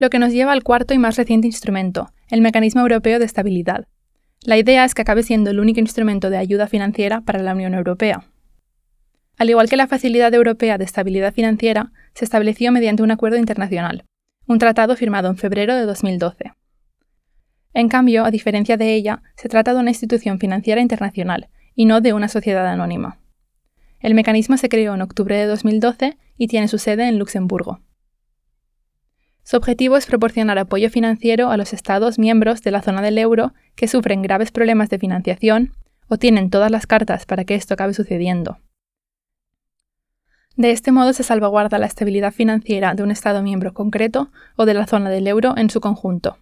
Lo que nos lleva al cuarto y más reciente instrumento, el Mecanismo Europeo de Estabilidad. La idea es que acabe siendo el único instrumento de ayuda financiera para la Unión Europea. Al igual que la Facilidad Europea de Estabilidad Financiera, se estableció mediante un acuerdo internacional, un tratado firmado en febrero de 2012. En cambio, a diferencia de ella, se trata de una institución financiera internacional y no de una sociedad anónima. El mecanismo se creó en octubre de 2012 y tiene su sede en Luxemburgo. Su objetivo es proporcionar apoyo financiero a los Estados miembros de la zona del euro que sufren graves problemas de financiación o tienen todas las cartas para que esto acabe sucediendo. De este modo se salvaguarda la estabilidad financiera de un Estado miembro concreto o de la zona del euro en su conjunto.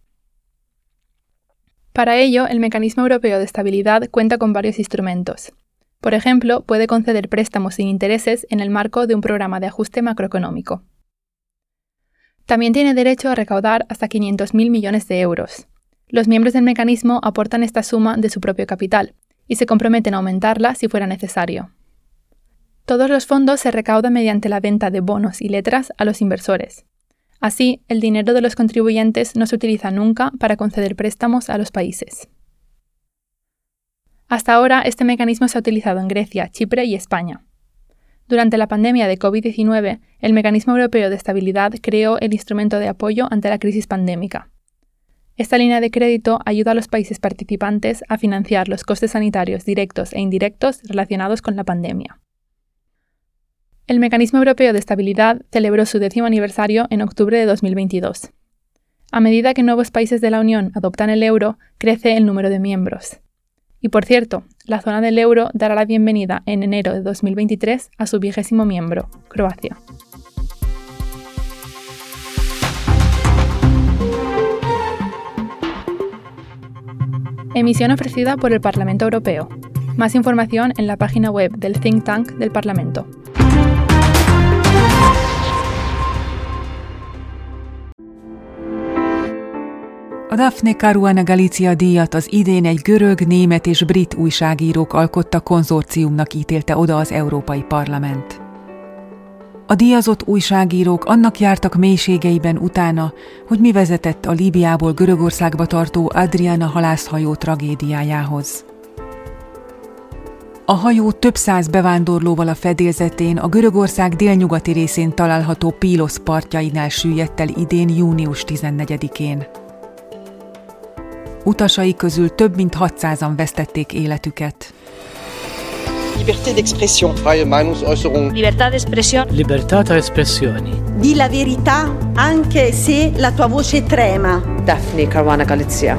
Para ello, el Mecanismo Europeo de Estabilidad cuenta con varios instrumentos. Por ejemplo, puede conceder préstamos sin intereses en el marco de un programa de ajuste macroeconómico. También tiene derecho a recaudar hasta 500.000 millones de euros. Los miembros del mecanismo aportan esta suma de su propio capital y se comprometen a aumentarla si fuera necesario. Todos los fondos se recaudan mediante la venta de bonos y letras a los inversores. Así, el dinero de los contribuyentes no se utiliza nunca para conceder préstamos a los países. Hasta ahora, este mecanismo se ha utilizado en Grecia, Chipre y España. Durante la pandemia de COVID-19, el Mecanismo Europeo de Estabilidad creó el instrumento de apoyo ante la crisis pandémica. Esta línea de crédito ayuda a los países participantes a financiar los costes sanitarios directos e indirectos relacionados con la pandemia. El Mecanismo Europeo de Estabilidad celebró su 10º aniversario en octubre de 2022. A medida que nuevos países de la Unión adoptan el euro, crece el número de miembros. Y por cierto, la zona del euro dará la bienvenida en enero de 2023 a su 20º miembro, Croacia. Emisión ofrecida por el Parlamento Europeo. Más información en la página web del Think Tank del Parlamento. A Daphne Caruana Galizia díjat az idén egy görög, német és brit újságírók alkotta konzorciumnak ítélte oda az Európai Parlament. A díjazott újságírók annak jártak mélységeiben utána, hogy mi vezetett a Líbiából Görögországba tartó Adriana halászhajó tragédiájához. A hajó több száz bevándorlóval a fedélzetén a Görögország délnyugati részén található Pilos partjainál süllyedt el idén június 14-én. Utasai közül több mint 600-an vesztették életüket. Liberté d'expression. Freie Meinungsäußerung. Libertà d'espressione. Libertà di espressione. Di la verità anche se la tua voce trema. Daphne Caruana Galizia.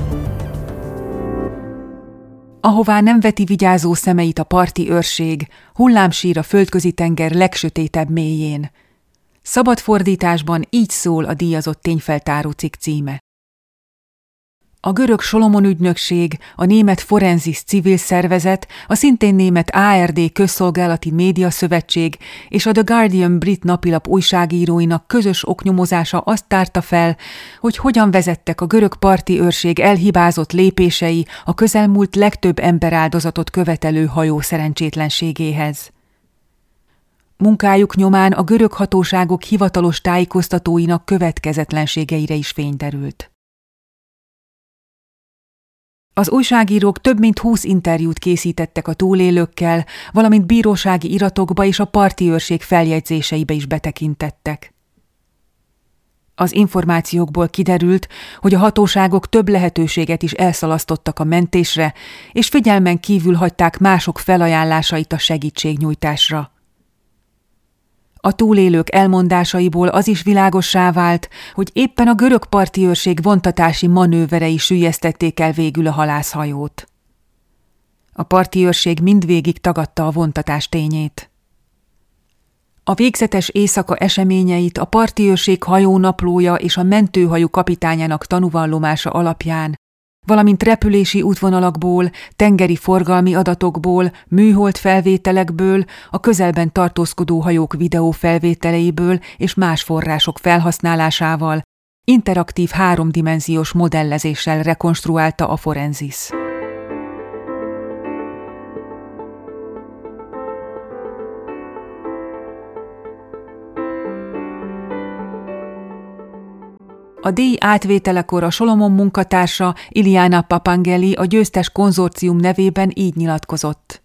Ahová nem veti vigyázó szemeit a parti őrség, hullámsír a Földközi-tenger legsötétebb mélyén. Szabad fordításban így szól a díjazott tényfeltáró cikk címe. A görög Solomon ügynökség, a német Forenzis civil szervezet, a szintén német ARD közszolgálati médiaszövetség és a The Guardian brit napilap újságíróinak közös oknyomozása azt tárta fel, hogy hogyan vezettek a görög parti őrség elhibázott lépései a közelmúlt legtöbb emberáldozatot követelő hajó szerencsétlenségéhez. Munkájuk nyomán a görög hatóságok hivatalos tájékoztatóinak következetlenségeire is fény derült. Az újságírók több mint 20 interjút készítettek a túlélőkkel, valamint bírósági iratokba és a parti őrség feljegyzéseibe is betekintettek. Az információkból kiderült, hogy a hatóságok több lehetőséget is elszalasztottak a mentésre, és figyelmen kívül hagyták mások felajánlásait a segítségnyújtásra. A túlélők elmondásaiból az is világossá vált, hogy éppen a görög parti őrség vontatási manőverei süllyesztették el végül a halászhajót. A parti őrség mindvégig tagadta a vontatás tényét. A végzetes éjszaka eseményeit a parti őrség hajónaplója és a mentőhajó kapitányának tanúvallomása alapján, valamint repülési útvonalakból, tengeri forgalmi adatokból, műhold felvételekből, a közelben tartózkodó hajók videófelvételeiből és más források felhasználásával, interaktív 3-dimenziós modellezéssel rekonstruálta a Forenzis. A díj átvételekor a Solomon munkatársa Iliana Papangeli a győztes konzorcium nevében így nyilatkozott.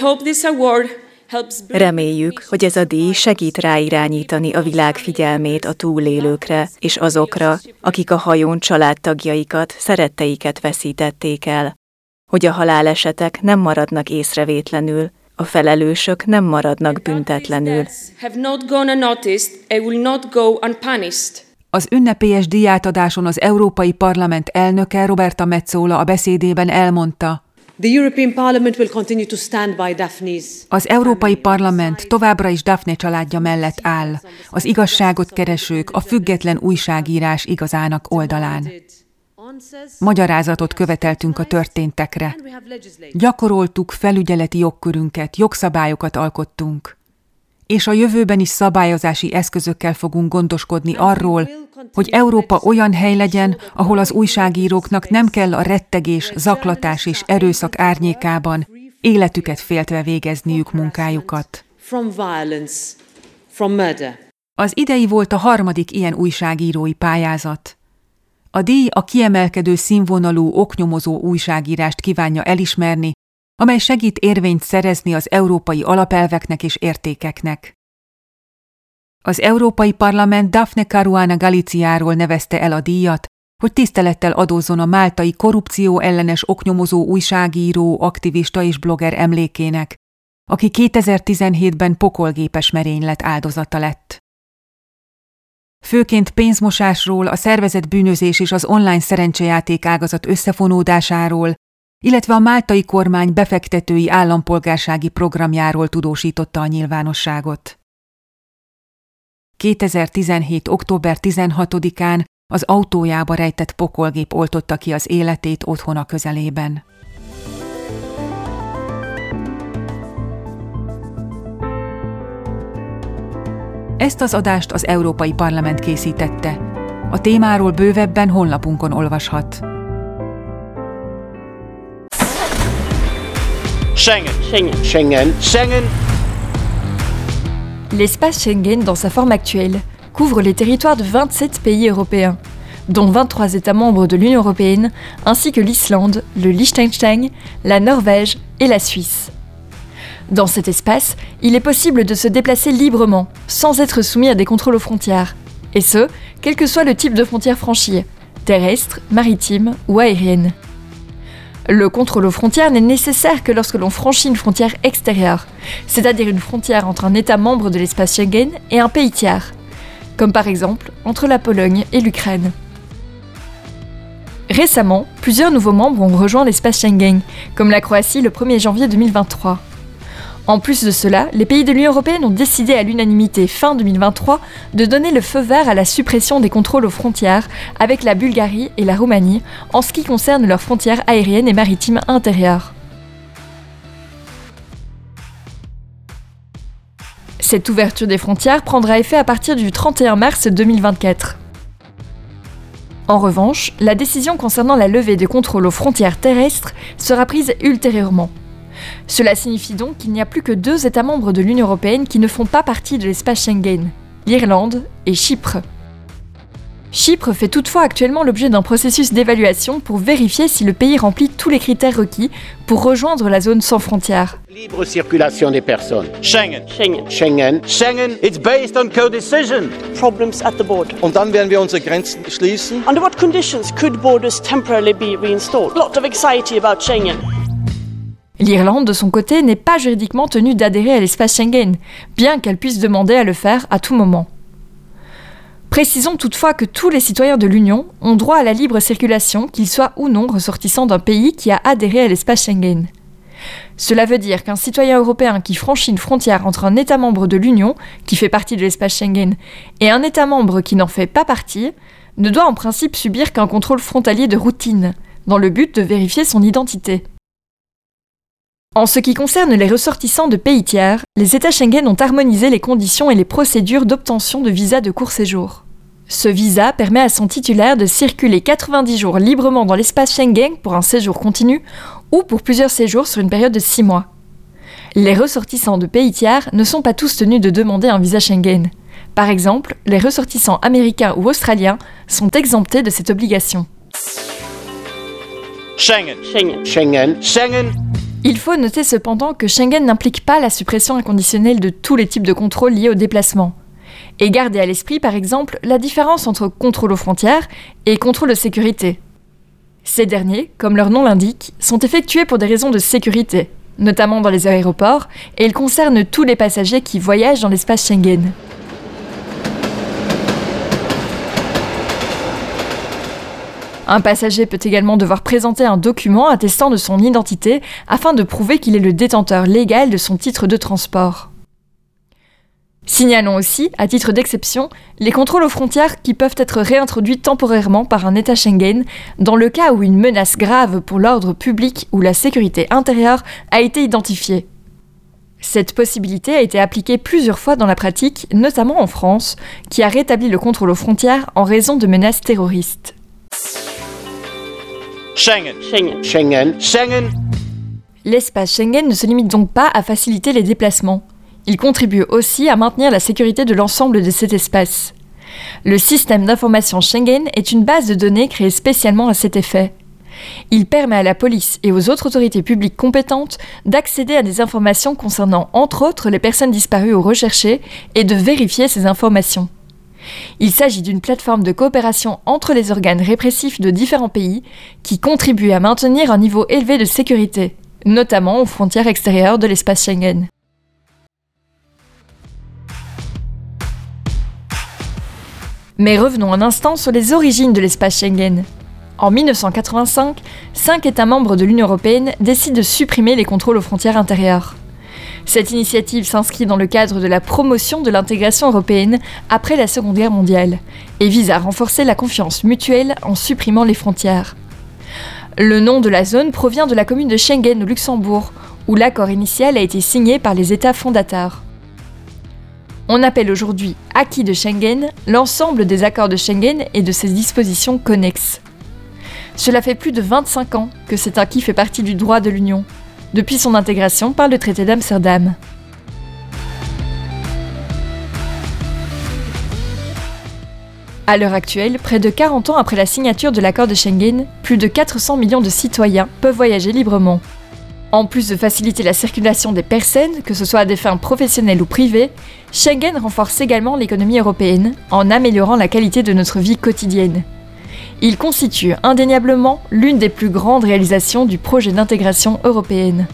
Reméljük, hogy ez a díj segít ráirányítani a világ figyelmét a túlélőkre és azokra, akik a hajón családtagjaikat, szeretteiket veszítették el, hogy a halálesetek nem maradnak észrevétlenül, a felelősök nem maradnak büntetlenül. Az ünnepélyes díjátadáson az Európai Parlament elnöke Roberta Metsola a beszédében elmondta: Az Európai Parlament továbbra is Daphne családja mellett áll, az igazságot keresők, a független újságírás igazának oldalán. Magyarázatot követeltünk a történtekre. Gyakoroltuk felügyeleti jogkörünket, jogszabályokat alkottunk. És a jövőben is szabályozási eszközökkel fogunk gondoskodni arról, hogy Európa olyan hely legyen, ahol az újságíróknak nem kell a rettegés, zaklatás és erőszak árnyékában életüket féltve végezniük munkájukat. Az idei volt a harmadik ilyen újságírói pályázat. A díj a kiemelkedő színvonalú, oknyomozó újságírást kívánja elismerni, amely segít érvényt szerezni az európai alapelveknek és értékeknek. Az Európai Parlament Daphne Caruana Galiciáról nevezte el a díjat, hogy tisztelettel adózzon a máltai korrupció ellenes oknyomozó újságíró, aktivista és blogger emlékének, aki 2017-ben pokolgépes merénylet áldozata lett. Főként pénzmosásról, a szervezett bűnözés és az online szerencsejáték ágazat összefonódásáról, illetve a máltai kormány befektetői állampolgársági programjáról tudósította a nyilvánosságot. 2017. október 16-án az autójába rejtett pokolgép oltotta ki az életét otthona közelében. Ezt az adást az Európai Parlament készítette. A témáról bővebben honlapunkon olvashat. Schengen. L'espace Schengen, dans sa forme actuelle, couvre les territoires de 27 pays européens, dont 23 États membres de l'Union européenne, ainsi que l'Islande, le Liechtenstein, la Norvège et la Suisse. Dans cet espace, il est possible de se déplacer librement, sans être soumis à des contrôles aux frontières, et ce, quel que soit le type de frontière franchie, terrestre, maritime ou aérienne. Le contrôle aux frontières n'est nécessaire que lorsque l'on franchit une frontière extérieure, c'est-à-dire une frontière entre un État membre de l'espace Schengen et un pays tiers, comme par exemple entre la Pologne et l'Ukraine. Récemment, plusieurs nouveaux membres ont rejoint l'espace Schengen, comme la Croatie le 1er janvier 2023. En plus de cela, les pays de l'Union européenne ont décidé à l'unanimité fin 2023 de donner le feu vert à la suppression des contrôles aux frontières avec la Bulgarie et la Roumanie en ce qui concerne leurs frontières aériennes et maritimes intérieures. Cette ouverture des frontières prendra effet à partir du 31 mars 2024. En revanche, la décision concernant la levée des contrôles aux frontières terrestres sera prise ultérieurement. Cela signifie donc qu'il n'y a plus que 2 États membres de l'Union européenne qui ne font pas partie de l'espace Schengen, l'Irlande et Chypre. Chypre fait toutefois actuellement l'objet d'un processus d'évaluation pour vérifier si le pays remplit tous les critères requis pour rejoindre la zone sans frontières. Libre circulation des personnes. Schengen. Schengen, it's based on co-decision. Problems at the border. Und dann werden wir unsere Grenzen schließen. Under what conditions could borders temporarily be reinstalled? Lot of anxiety about Schengen. L'Irlande, de son côté, n'est pas juridiquement tenue d'adhérer à l'espace Schengen, bien qu'elle puisse demander à le faire à tout moment. Précisons toutefois que tous les citoyens de l'Union ont droit à la libre circulation, qu'ils soient ou non ressortissants d'un pays qui a adhéré à l'espace Schengen. Cela veut dire qu'un citoyen européen qui franchit une frontière entre un État membre de l'Union, qui fait partie de l'espace Schengen, et un État membre qui n'en fait pas partie, ne doit en principe subir qu'un contrôle frontalier de routine, dans le but de vérifier son identité. En ce qui concerne les ressortissants de pays tiers, les États Schengen ont harmonisé les conditions et les procédures d'obtention de visa de court séjour. Ce visa permet à son titulaire de circuler 90 jours librement dans l'espace Schengen pour un séjour continu ou pour plusieurs séjours sur une période de 6 mois. Les ressortissants de pays tiers ne sont pas tous tenus de demander un visa Schengen. Par exemple, les ressortissants américains ou australiens sont exemptés de cette obligation. Schengen. Schengen. Schengen. Schengen. Il faut noter cependant que Schengen n'implique pas la suppression inconditionnelle de tous les types de contrôles liés au déplacement. Et gardez à l'esprit, par exemple, la différence entre contrôle aux frontières et contrôle de sécurité. Ces derniers, comme leur nom l'indique, sont effectués pour des raisons de sécurité, notamment dans les aéroports, et ils concernent tous les passagers qui voyagent dans l'espace Schengen. Un passager peut également devoir présenter un document attestant de son identité afin de prouver qu'il est le détenteur légal de son titre de transport. Signalons aussi, à titre d'exception, les contrôles aux frontières qui peuvent être réintroduits temporairement par un État Schengen dans le cas où une menace grave pour l'ordre public ou la sécurité intérieure a été identifiée. Cette possibilité a été appliquée plusieurs fois dans la pratique, notamment en France, qui a rétabli le contrôle aux frontières en raison de menaces terroristes. Schengen. Schengen. Schengen. Schengen. L'espace Schengen ne se limite donc pas à faciliter les déplacements. Il contribue aussi à maintenir la sécurité de l'ensemble de cet espace. Le système d'information Schengen est une base de données créée spécialement à cet effet. Il permet à la police et aux autres autorités publiques compétentes d'accéder à des informations concernant entre autres les personnes disparues ou recherchées et de vérifier ces informations. Il s'agit d'une plateforme de coopération entre les organes répressifs de différents pays qui contribue à maintenir un niveau élevé de sécurité, notamment aux frontières extérieures de l'espace Schengen. Mais revenons un instant sur les origines de l'espace Schengen. En 1985, 5 États membres de l'Union européenne décident de supprimer les contrôles aux frontières intérieures. Cette initiative s'inscrit dans le cadre de la promotion de l'intégration européenne après la Seconde Guerre mondiale et vise à renforcer la confiance mutuelle en supprimant les frontières. Le nom de la zone provient de la commune de Schengen au Luxembourg, où l'accord initial a été signé par les États fondateurs. On appelle aujourd'hui acquis de Schengen l'ensemble des accords de Schengen et de ses dispositions connexes. Cela fait plus de 25 ans que cet acquis fait partie du droit de l'Union, depuis son intégration par le traité d'Amsterdam. À l'heure actuelle, près de 40 ans après la signature de l'accord de Schengen, plus de 400 millions de citoyens peuvent voyager librement. En plus de faciliter la circulation des personnes, que ce soit à des fins professionnelles ou privées, Schengen renforce également l'économie européenne en améliorant la qualité de notre vie quotidienne. Il constitue indéniablement l'une des plus grandes réalisations du projet d'intégration européenne.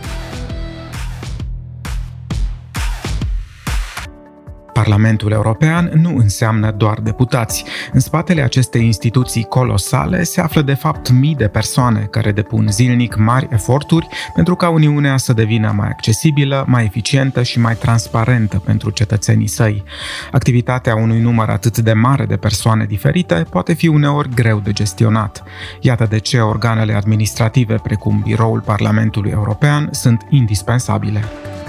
Parlamentul European nu înseamnă doar deputați. În spatele acestei instituții colosale se află de fapt mii de persoane care depun zilnic mari eforturi pentru ca Uniunea să devină mai accesibilă, mai eficientă și mai transparentă pentru cetățenii săi. Activitatea unui număr atât de mare de persoane diferite poate fi uneori greu de gestionat. Iată de ce organele administrative precum Biroul Parlamentului European sunt indispensabile.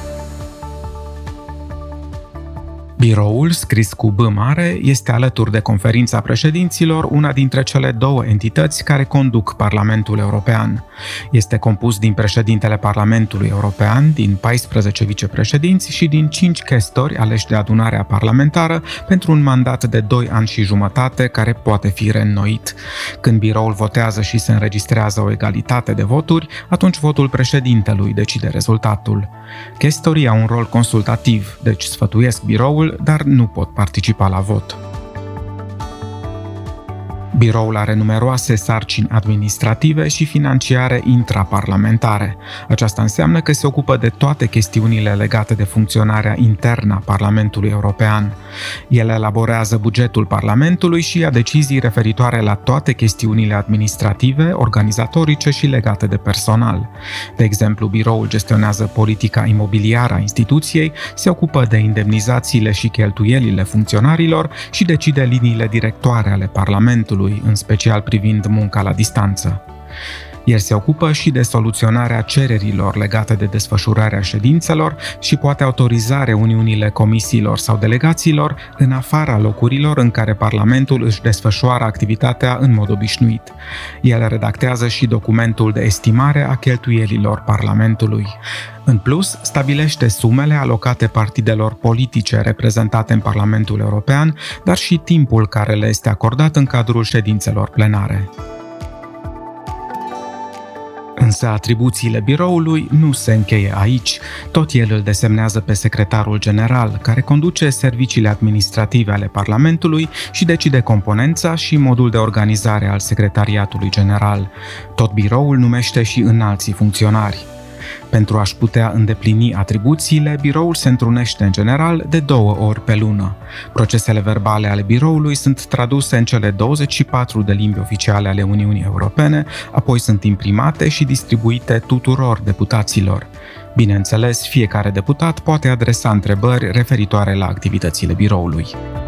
Biroul, scris cu B mare, este alături de Conferința Președinților una dintre cele două entități care conduc Parlamentul European. Este compus din președintele Parlamentului European, din 14 vicepreședinți și din 5 chestori aleși de adunarea parlamentară pentru un mandat de 2 ani și jumătate care poate fi reînnoit. Când biroul votează și se înregistrează o egalitate de voturi, atunci votul președintelui decide rezultatul. Chestorii au un rol consultativ, deci sfătuiesc biroul, dar nu pot participa la vot. Biroul are numeroase sarcini administrative și financiare intraparlamentare. Aceasta înseamnă că se ocupă de toate chestiunile legate de funcționarea internă a Parlamentului European. El elaborează bugetul Parlamentului și ia decizii referitoare la toate chestiunile administrative, organizatorice și legate de personal. De exemplu, biroul gestionează politica imobiliară a instituției, se ocupă de indemnizațiile și cheltuielile funcționarilor și decide liniile directoare ale Parlamentului, în special privind munca la distanță. El se ocupă și de soluționarea cererilor legate de desfășurarea ședințelor și poate autoriza reuniunile comisiilor sau delegațiilor în afara locurilor în care Parlamentul își desfășoară activitatea în mod obișnuit. El redactează și documentul de estimare a cheltuielilor Parlamentului. În plus, stabilește sumele alocate partidelor politice reprezentate în Parlamentul European, dar și timpul care le este acordat în cadrul ședințelor plenare. Însă atribuțiile biroului nu se încheie aici. Tot el îl desemnează pe secretarul general, care conduce serviciile administrative ale Parlamentului și decide componența și modul de organizare al secretariatului general. Tot biroul numește și înalții funcționari. Pentru a-și putea îndeplini atribuțiile, biroul se întrunește în general de 2 ori pe lună. Procesele verbale ale biroului sunt traduse în cele 24 de limbi oficiale ale Uniunii Europene, apoi sunt imprimate și distribuite tuturor deputaților. Bineînțeles, fiecare deputat poate adresa întrebări referitoare la activitățile biroului.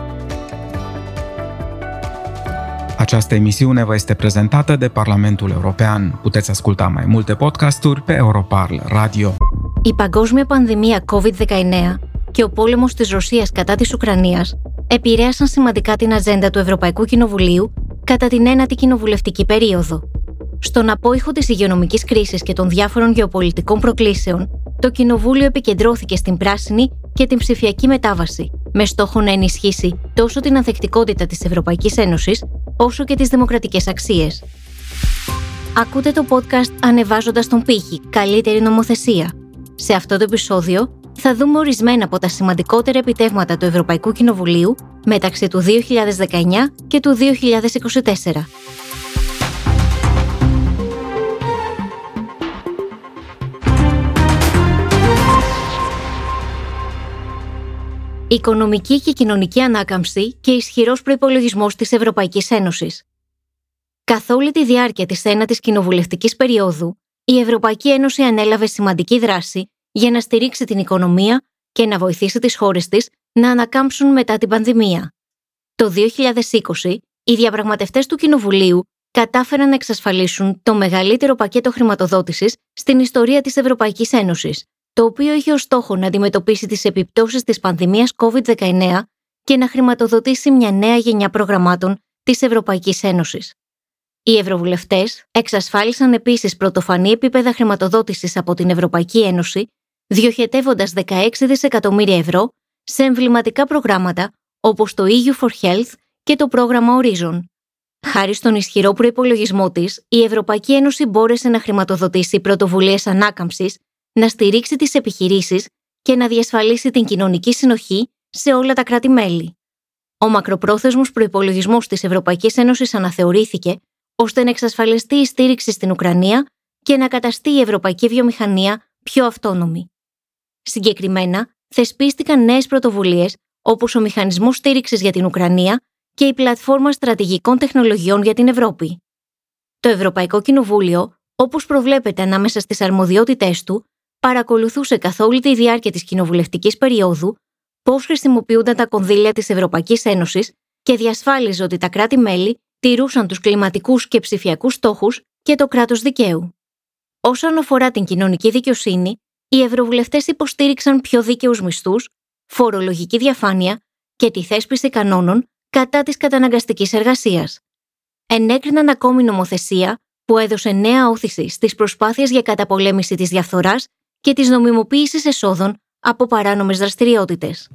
Această emisiune vă este prezentată de Parlamentul European. Puteți asculta mai multe podcasturi pe Europarl Radio. Η παγκόσμια πανδημία COVID-19 και ο πόλεμος της Ρωσίας κατά της Ουκρανίας επηρέασαν σημαντικά την ατζέντα του Ευρωπαϊκού Κοινοβουλίου κατά την ένατη κοινοβουλευτική περίοδο. Στον απόϊχο της υγειονομικής κρίσης και των διάφορων γεωπολιτικών προκλήσεων, το Κοινοβούλιο επικεντρώθηκε στην πράσινη και την ψηφιακή μετάβαση, με στόχο να ενισχύσει τόσο την ανθεκτικότητα της Ευρωπαϊκής Ένωσης, όσο και τις δημοκρατικές αξίες. Ακούτε το podcast «Ανεβάζοντας τον πύχη. Καλύτερη νομοθεσία». Σε αυτό το επεισόδιο θα δούμε ορισμένα από τα σημαντικότερα επιτεύγματα του Ευρωπαϊκού Κοινοβουλίου μεταξύ του 2019 και του 2024. Οικονομική και κοινωνική ανάκαμψη και ισχυρός προϋπολογισμός της Ευρωπαϊκής Ένωσης. Καθ' όλη τη διάρκεια της ένατης κοινοβουλευτικής περίοδου, η Ευρωπαϊκή Ένωση ανέλαβε σημαντική δράση για να στηρίξει την οικονομία και να βοηθήσει τις χώρες της να ανακάμψουν μετά την πανδημία. Το 2020, οι διαπραγματευτές του Κοινοβουλίου κατάφεραν να εξασφαλίσουν το μεγαλύτερο πακέτο χρηματοδότησης στην ιστορία της Ευρωπαϊκής Ένωσης, το οποίο είχε ως στόχο να αντιμετωπίσει τις επιπτώσεις της πανδημίας COVID-19 και να χρηματοδοτήσει μια νέα γενιά προγραμμάτων της Ευρωπαϊκής Ένωσης. Οι ευρωβουλευτές εξασφάλισαν επίσης πρωτοφανή επίπεδα χρηματοδότησης από την Ευρωπαϊκή Ένωση, διοχετεύοντας 16 δισεκατομμύρια ευρώ σε εμβληματικά προγράμματα όπως το EU for Health και το πρόγραμμα Horizon. Χάρη στον ισχυρό προϋπολογισμό της, η Ευρωπαϊκή Ένωση μπόρεσε να χρηματοδοτήσει πρωτοβουλίες ανάκαμψης, να στηρίξει τις επιχειρήσεις και να διασφαλίσει την κοινωνική συνοχή σε όλα τα κράτη-μέλη. Ο μακροπρόθεσμος προϋπολογισμός της Ευρωπαϊκής Ένωσης αναθεωρήθηκε ώστε να εξασφαλιστεί η στήριξη στην Ουκρανία και να καταστεί η ευρωπαϊκή βιομηχανία πιο αυτόνομη. Συγκεκριμένα, θεσπίστηκαν νέες πρωτοβουλίες όπως ο Μηχανισμός Στήριξης για την Ουκρανία και η Πλατφόρμα Στρατηγικών Τεχνολογιών για την Ευρώπη. Το Ευρωπαϊκό Κοινοβούλιο, όπως προβλέπεται ανάμεσα στις αρμοδιότητές του, παρακολουθούσε καθ' όλη τη διάρκεια της κοινοβουλευτικής περίοδου πώς χρησιμοποιούνταν τα κονδύλια της Ευρωπαϊκής Ένωσης και διασφάλιζε ότι τα κράτη-μέλη τηρούσαν τους κλιματικούς και ψηφιακούς στόχους και το κράτος δικαίου. Όσον αφορά την κοινωνική δικαιοσύνη, οι ευρωβουλευτές υποστήριξαν πιο δίκαιους μισθούς, φορολογική διαφάνεια και τη θέσπιση κανόνων κατά της καταναγκαστικής εργασίας. Ενέκριναν ακόμη νομοθεσία που έδωσε νέα όθηση στις προσπάθειες για καταπολέμηση της διαφθοράς και της νομιμοποίησης εσόδων από παράνομες δραστηριότητες.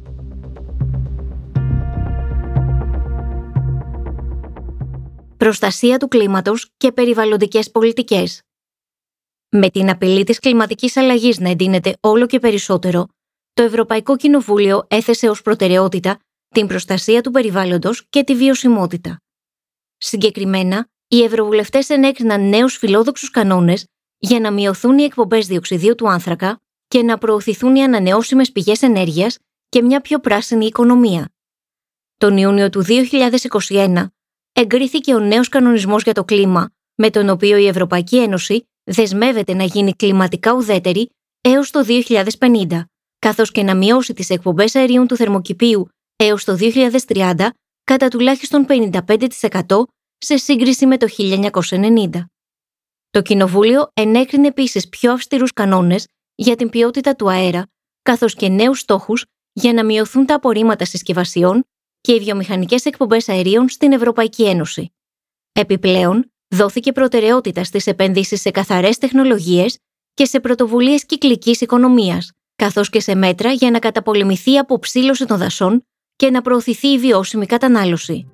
Προστασία του κλίματος και περιβαλλοντικές πολιτικές. Με την απειλή της κλιματικής αλλαγής να εντείνεται όλο και περισσότερο, το Ευρωπαϊκό Κοινοβούλιο έθεσε ως προτεραιότητα την προστασία του περιβάλλοντος και τη βιωσιμότητα. Συγκεκριμένα, οι ευρωβουλευτές ενέκριναν νέους φιλόδοξους κανόνες για να μειωθούν οι εκπομπές διοξιδίου του άνθρακα και να προωθηθούν οι ανανεώσιμες πηγές ενέργειας και μια πιο πράσινη οικονομία. Τον Ιούνιο του 2021 εγκρίθηκε ο νέος κανονισμός για το κλίμα, με τον οποίο η Ευρωπαϊκή Ένωση δεσμεύεται να γίνει κλιματικά ουδέτερη έως το 2050, καθώς και να μειώσει τις εκπομπές αερίων του θερμοκηπίου έως το 2030 κατά τουλάχιστον 55% σε σύγκριση με το 1990. Το Κοινοβούλιο ενέκρινε επίσης πιο αυστηρούς κανόνες για την ποιότητα του αέρα, καθώς και νέους στόχους για να μειωθούν τα απορρίμματα συσκευασιών και οι βιομηχανικές εκπομπές αερίων στην Ευρωπαϊκή Ένωση. Επιπλέον, δόθηκε προτεραιότητα στις επενδύσεις σε καθαρές τεχνολογίες και σε πρωτοβουλίες κυκλικής οικονομίας, καθώς και σε μέτρα για να καταπολεμηθεί η αποψήλωση των δασών και να προωθηθεί η βιώσιμη κατανάλωση.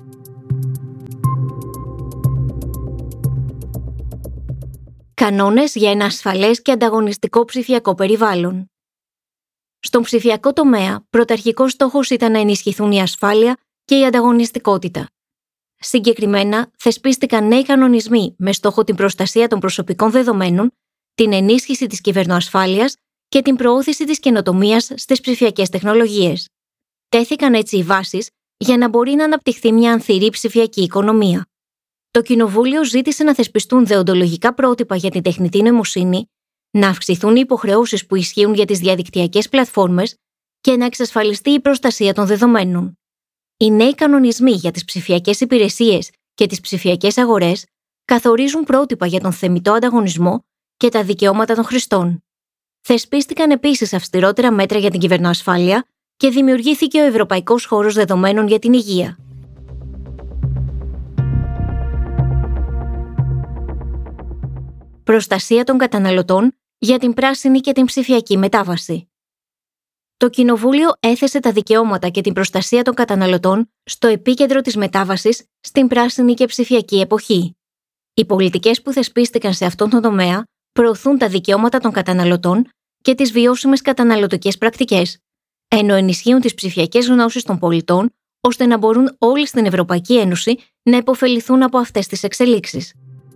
Κανόνες για ένα ασφαλές και ανταγωνιστικό ψηφιακό περιβάλλον. Στον ψηφιακό τομέα, πρωταρχικός στόχος ήταν να ενισχυθούν η ασφάλεια και η ανταγωνιστικότητα. Συγκεκριμένα, θεσπίστηκαν νέοι κανονισμοί με στόχο την προστασία των προσωπικών δεδομένων, την ενίσχυση της κυβερνοασφάλειας και την προώθηση της καινοτομίας στις ψηφιακές τεχνολογίες. Τέθηκαν έτσι οι βάσεις για να μπορεί να αναπτυχθεί μια ανθυρή ψηφιακή οικονομία. Το Κοινοβούλιο ζήτησε να θεσπιστούν δεοντολογικά πρότυπα για την τεχνητή νοημοσύνη, να αυξηθούν οι υποχρεώσεις που ισχύουν για τις διαδικτυακές πλατφόρμες και να εξασφαλιστεί η προστασία των δεδομένων. Οι νέοι κανονισμοί για τις ψηφιακές υπηρεσίες και τις ψηφιακές αγορές καθορίζουν πρότυπα για τον θεμιτό ανταγωνισμό και τα δικαιώματα των χρηστών. Θεσπίστηκαν επίσης αυστηρότερα μέτρα για την κυβερνοασφάλεια και δημιουργήθηκε ο Ευρωπαϊκός Χώρος Δεδομένων για την Υγεία. Προστασία των καταναλωτών για την πράσινη και την ψηφιακή μετάβαση. Το Κοινοβούλιο έθεσε τα δικαιώματα και την προστασία των καταναλωτών στο επίκεντρο της μετάβασης στην πράσινη και ψηφιακή εποχή. Οι πολιτικές που θεσπίστηκαν σε αυτόν τον τομέα προωθούν τα δικαιώματα των καταναλωτών και τις βιώσιμες καταναλωτικές πρακτικές, ενώ ενισχύουν τις ψηφιακές γνώσεις των πολιτών, ώστε να μπορούν όλοι στην Ευρωπαϊκή Ένωση να υποφεληθούν από αυτές τις εξελίξεις.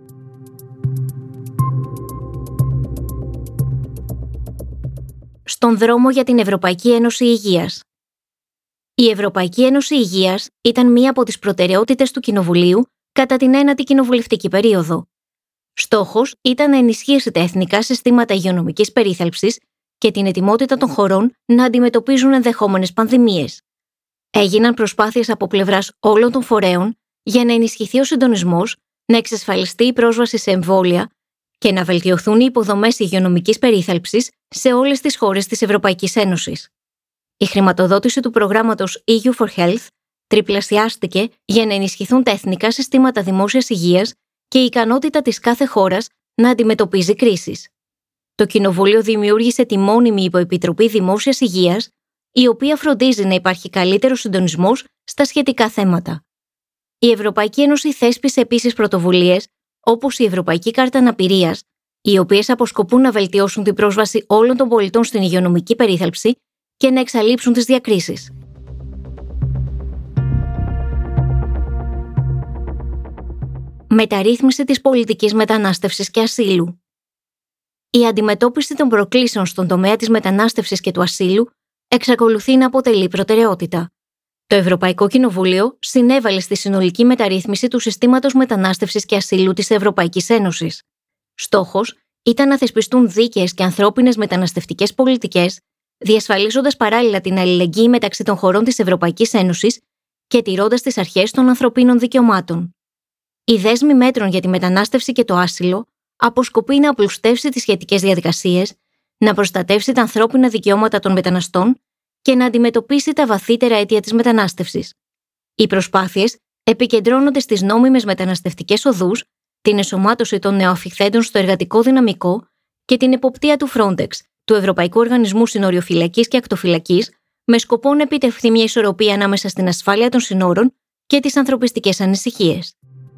Στον δρόμο για την Ευρωπαϊκή Ένωση Υγείας. Η Ευρωπαϊκή Ένωση Υγείας ήταν μία από τις προτεραιότητες του Κοινοβουλίου κατά την ένατη κοινοβουλευτική περίοδο. Στόχος ήταν να ενισχύσει τα εθνικά συστήματα υγειονομικής περίθαλψης και την ετοιμότητα των χωρών να αντιμετωπίζουν ενδεχόμενες πανδημίες. Έγιναν προσπάθειες από πλευράς όλων των φορέων για να ενισχυθεί ο συντονισμός, να εξασφαλιστεί η πρόσβαση σε εμβόλια και να βελτιωθούν οι υποδομές υγειονομικής περίθαλψης σε όλες τις χώρες της Ευρωπαϊκής Ένωσης. Η χρηματοδότηση του προγράμματος EU for Health τριπλασιάστηκε για να ενισχυθούν τα εθνικά συστήματα δημόσιας υγείας και η ικανότητα της κάθε χώρας να αντιμετωπίζει κρίσεις. Το Κοινοβούλιο δημιούργησε τη μόνιμη Υποεπιτροπή Δημόσιας Υγείας, η οποία φροντίζει να υπάρχει καλύτερος συντονισμός στα σχετικά θέματα. Η Ευρωπαϊκή Ένωση θέσπισε επίσης πρωτοβουλίες όπως η Ευρωπαϊκή Κάρτα Αναπηρίας, οι οποίες αποσκοπούν να βελτιώσουν την πρόσβαση όλων των πολιτών στην υγειονομική περίθαλψη και να εξαλείψουν τις διακρίσεις. Μεταρρύθμιση της πολιτικής μετανάστευσης και ασύλου. Η αντιμετώπιση των προκλήσεων στον τομέα της μετανάστευσης και του ασύλου εξακολουθεί να αποτελεί προτεραιότητα. Το Ευρωπαϊκό Κοινοβούλιο συνέβαλε στη συνολική μεταρρύθμιση του συστήματος μετανάστευσης και ασύλου της Ευρωπαϊκής Ένωσης. Στόχος ήταν να θεσπιστούν δίκαιες και ανθρώπινες μεταναστευτικές πολιτικές, διασφαλίζοντας παράλληλα την αλληλεγγύη μεταξύ των χωρών της Ευρωπαϊκής Ένωσης και τηρώντας τις αρχές των ανθρωπίνων δικαιωμάτων. Η δέσμη μέτρων για τη μετανάστευση και το άσυλο αποσκοπεί να απλουστεύσει τις σχετικές διαδικασίες, να προστατεύσει τα ανθρώπινα δικαιώματα των μεταναστών και να αντιμετωπίσει τα βαθύτερα αίτια της μετανάστευσης. Οι προσπάθειες επικεντρώνονται στις νόμιμες μεταναστευτικές οδούς, την ενσωμάτωση των νεοαφιχθέντων στο εργατικό δυναμικό και την εποπτεία του Frontex, του Ευρωπαϊκού Οργανισμού Συνοριοφυλακής και Ακτοφυλακής, με σκοπό να επιτευχθεί μια ισορροπία ανάμεσα στην ασφάλεια των συνόρων και τις ανθρωπιστικές ανησυχίες.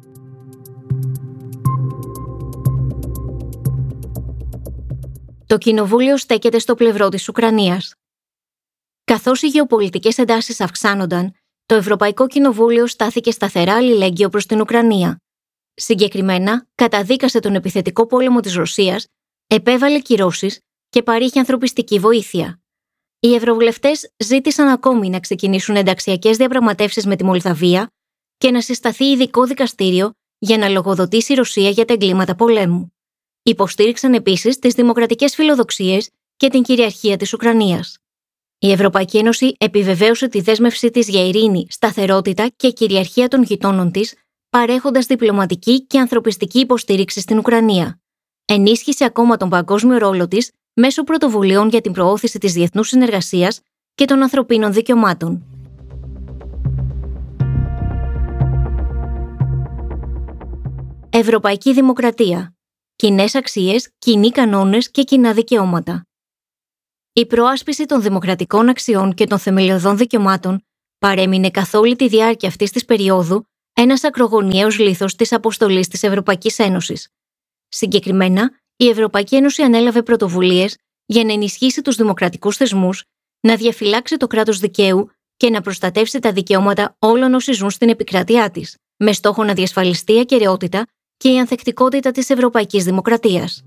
Το Κοινοβούλιο στέκεται στο πλευρό της Ουκρανίας. Καθώς οι γεωπολιτικές εντάσεις αυξάνονταν, το Ευρωπαϊκό Κοινοβούλιο στάθηκε σταθερά αλληλέγγυο προς την Ουκρανία. Συγκεκριμένα, καταδίκασε τον επιθετικό πόλεμο της Ρωσίας, επέβαλε κυρώσεις και παρήχε ανθρωπιστική βοήθεια. Οι ευρωβουλευτές ζήτησαν ακόμη να ξεκινήσουν ενταξιακές διαπραγματεύσεις με τη Μολδαβία και να συσταθεί ειδικό δικαστήριο για να λογοδοτήσει η Ρωσία για τα εγκλήματα πολέμου. Υποστήριξαν επίσης τις δημοκρατικές φιλοδοξίες και την κυριαρχία της Ουκρανίας. Η Ευρωπαϊκή Ένωση επιβεβαίωσε τη δέσμευσή της για ειρήνη, σταθερότητα και κυριαρχία των γειτόνων της, παρέχοντας διπλωματική και ανθρωπιστική υποστήριξη στην Ουκρανία. Ενίσχυσε ακόμα τον παγκόσμιο ρόλο της μέσω πρωτοβουλίων για την προώθηση της διεθνούς συνεργασίας και των ανθρωπίνων δικαιωμάτων. Ευρωπαϊκή Δημοκρατία. Κοινές αξίες, κοινοί κανόνες και κοινά δικαιώματα. Η προάσπιση των δημοκρατικών αξιών και των θεμελιωδών δικαιωμάτων παρέμεινε καθ' όλη τη διάρκεια αυτής της περίοδου ένας ακρογωνιαίος λίθος της αποστολής της Ευρωπαϊκής Ένωσης. Συγκεκριμένα, η Ευρωπαϊκή Ένωση ανέλαβε πρωτοβουλίες για να ενισχύσει τους δημοκρατικούς θεσμούς, να διαφυλάξει το κράτος δικαίου και να προστατεύσει τα δικαιώματα όλων όσοι ζουν στην επικράτειά της, με στόχο να διασφαλιστεί η ακεραιότητα και η ανθεκτικότητα της ευρωπαϊκής δημοκρατίας.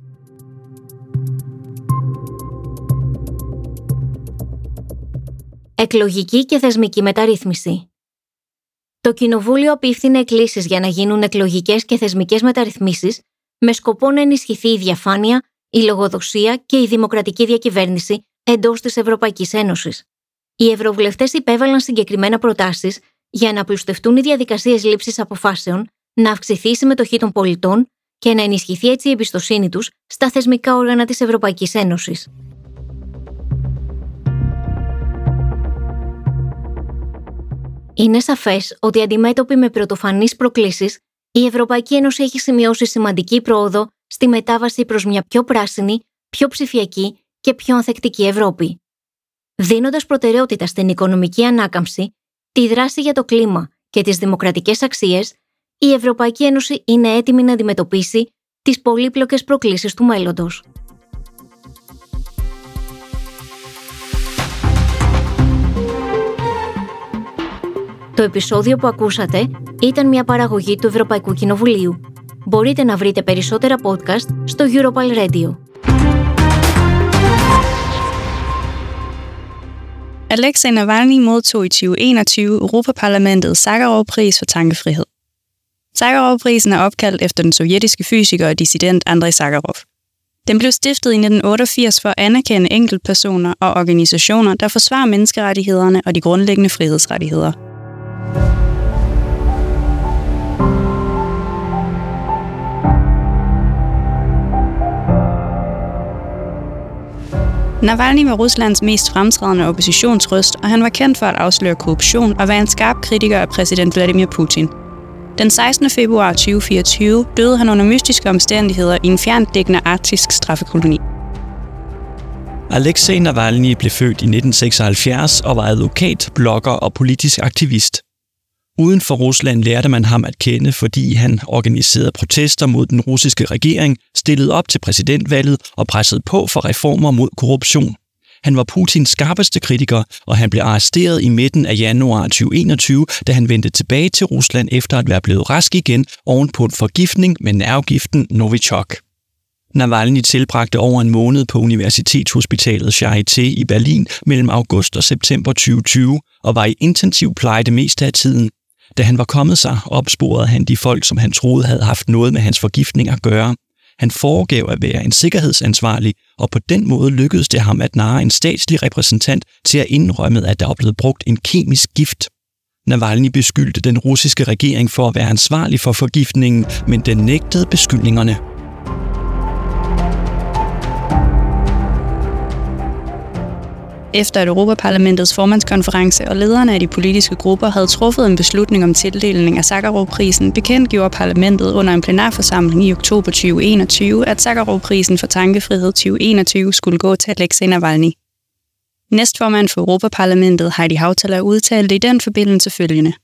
Εκλογική και θεσμική μεταρρύθμιση. Το Κοινοβούλιο απίφθινε εκκλήσεις για να γίνουν εκλογικές και θεσμικές μεταρρυθμίσεις με σκοπό να ενισχυθεί η διαφάνεια, η λογοδοσία και η δημοκρατική διακυβέρνηση εντός της Ευρωπαϊκής Ένωσης. Οι ευρωβουλευτές υπέβαλαν συγκεκριμένα προτάσεις για να απλουστευτούν οι διαδικασίες λήψης αποφάσεων, να αυξηθεί η συμμετοχή των πολιτών και να ενισχυθεί έτσι η εμπιστοσύνη τους στα θεσμικά όργανα της Ευρωπαϊκής Ένωσης. Είναι σαφές ότι αντιμέτωπη με πρωτοφανείς προκλήσεις, η Ευρωπαϊκή Ένωση έχει σημειώσει σημαντική πρόοδο στη μετάβαση προς μια πιο πράσινη, πιο ψηφιακή και πιο ανθεκτική Ευρώπη. Δίνοντας προτεραιότητα στην οικονομική ανάκαμψη, τη δράση για το κλίμα και τις δημοκρατικές αξίες, η Ευρωπαϊκή Ένωση είναι έτοιμη να αντιμετωπίσει τις πολύπλοκες προκλήσεις του μέλλοντος. Το επεισόδιο που ακούσατε ήταν μια παραγωγή του Ευρωπαϊκού Κοινοβουλίου. Μπορείτε να βρείτε περισσότερα podcast στο Europal Radio. Alexej Navalny modtog i 2021 Europaparlamentets Sakharov-pris for tankefrihed. Sakharov-prisen er opkaldt efter den sovjetiske fysiker og dissident Andrei Sakharov. Den blev stiftet i 1988 for at anerkende enkeltpersoner og organisationer, der forsvarer menneskerettighederne og de grundlæggende frihedsrettigheder. Navalny var Ruslands mest fremtrædende oppositionsrøst, og han var kendt for at afsløre korruption og være en skarp kritiker af præsident Vladimir Putin. Den 16. februar 2024 døde han under mystiske omstændigheder i en fjerntliggende arktisk straffekoloni. Alexej Navalny blev født i 1976 og var advokat, blogger og politisk aktivist. Uden for Rusland lærte man ham at kende, fordi han organiserede protester mod den russiske regering, stillede op til præsidentvalget og pressede på for reformer mod korruption. Han var Putins skarpeste kritiker, og han blev arresteret i midten af januar 2021, da han vendte tilbage til Rusland efter at være blevet rask igen ovenpå en forgiftning med nervegiften Novichok. Navalny tilbragte over en måned på Universitetshospitalet Charité i Berlin mellem august og september 2020 og var i intensiv pleje det meste af tiden. Da han var kommet sig, opsporede han de folk, som han troede havde haft noget med hans forgiftning at gøre. Han foregav at være en sikkerhedsansvarlig, og på den måde lykkedes det ham at narre en statslig repræsentant til at indrømme, at der var blevet brugt en kemisk gift. Navalny beskyldte den russiske regering for at være ansvarlig for forgiftningen, men den nægtede beskyldningerne. Efter at Europaparlamentets formandskonference og lederne af de politiske grupper havde truffet en beslutning om tildeling af Sakharov-prisen, bekendtgjorde parlamentet under en plenarforsamling i oktober 2021, at Sakharov-prisen for tankefrihed 2021 skulle gå til Alexej Navalny. Næstformand for Europaparlamentet, Heidi Hautala, udtalte i den forbindelse følgende.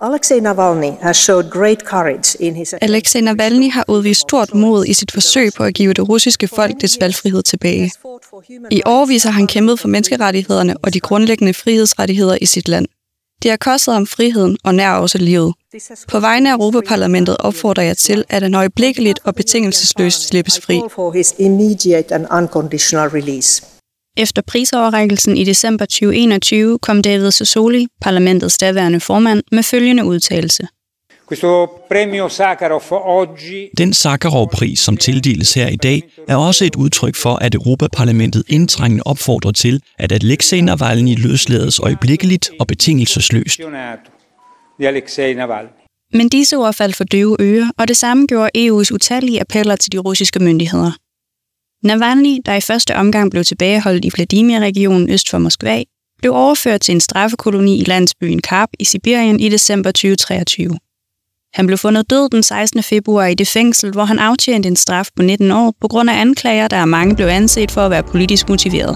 Alexej Navalny har udvist stort mod i sit forsøg på at give det russiske folk dets valgfrihed tilbage. I årevis har han kæmpet for menneskerettighederne og de grundlæggende frihedsrettigheder i sit land. Det har kostet ham friheden og nær også livet. På vegne af Europaparlamentet opfordrer jeg til, at han øjeblikkeligt og betingelsesløst slippes fri. Efter prisoverrækkelsen i december 2021 kom David Sassoli, parlamentets daværende formand, med følgende udtalelse. Den Sakharov-pris, som tildeles her i dag, er også et udtryk for, at Europaparlamentet indtrængende opfordrer til, at Alexej Navalny løslades øjeblikkeligt og betingelsesløst. Men disse ord faldt for døve ører, og det samme gjorde EU's utallige appeller til de russiske myndigheder. Navalny, der i første omgang blev tilbageholdt i Vladimir-regionen øst for Moskva, blev overført til en straffekoloni i landsbyen Karp i Sibirien i december 2023. Han blev fundet død den 16. februar i det fængsel, hvor han aftjente en straf på 19 år på grund af anklager, der af mange blev anset for at være politisk motiveret.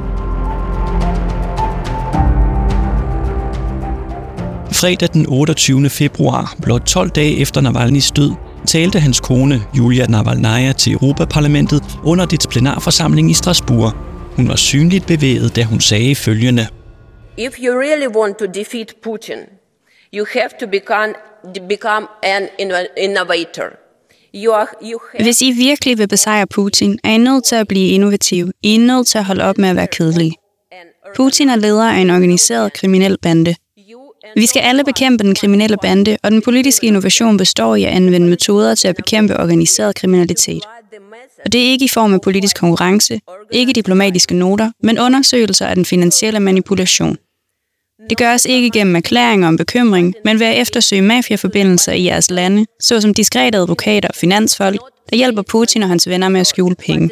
Fredag den 28. februar, blot 12 dage efter Navalnys død, talte hans kone, Julia Navalnaya, til Europaparlamentet under dets plenarforsamling i Strasbourg. Hun var synligt bevæget, da hun sagde følgende: If you really want to defeat Putin, you have to become an innovator. Hvis I virkelig vil besejre Putin, er I nødt til at blive innovativ. I er nødt til at holde op med at være kedelige. Putin er leder af en organiseret kriminel bande. Vi skal alle bekæmpe den kriminelle bande, og den politiske innovation består i at anvende metoder til at bekæmpe organiseret kriminalitet. Og det er ikke i form af politisk konkurrence, ikke diplomatiske noter, men undersøgelser af den finansielle manipulation. Det gøres ikke gennem erklæringer om bekymring, men ved at eftersøge mafiaforbindelser i jeres lande, såsom diskrete advokater og finansfolk, der hjælper Putin og hans venner med at skjule penge.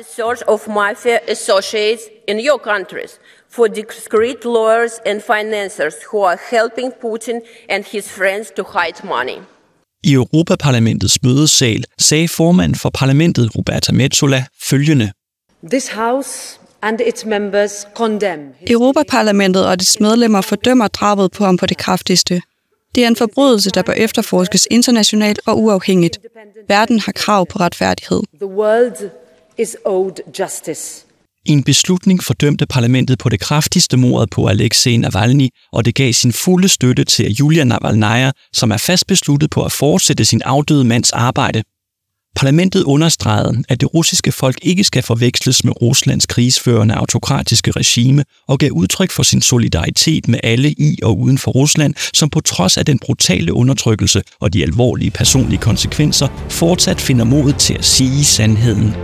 For discreet lawyers and financiers who are helping Putin and his friends to hide money. I Europaparlamentets mødesal sagde formanden for parlamentet, Roberta Metsola, følgende: This house and its members condemn. Europaparlamentet og dets medlemmer fordømmer drabet på ham på det kraftigste. Det er en forbrydelse, der bør efterforskes internationalt og uafhængigt. Verden har krav på retfærdighed. The world is owed justice. I en beslutning fordømte parlamentet på det kraftigste mordet på Alexei Navalny, og det gav sin fulde støtte til Julia Navalnaya, som er fast besluttet på at fortsætte sin afdøde mands arbejde. Parlamentet understregede, at det russiske folk ikke skal forveksles med Ruslands krigsførende autokratiske regime, og gav udtryk for sin solidaritet med alle i og uden for Rusland, som på trods af den brutale undertrykkelse og de alvorlige personlige konsekvenser, fortsat finder modet til at sige sandheden.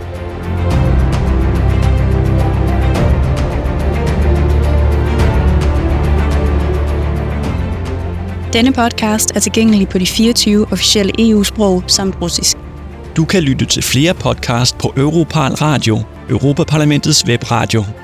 Denne podcast er tilgængelig på de 24 officielle EU-sprog samt russisk. Du kan lytte til flere podcast på Europal Radio, Europaparlamentets webradio.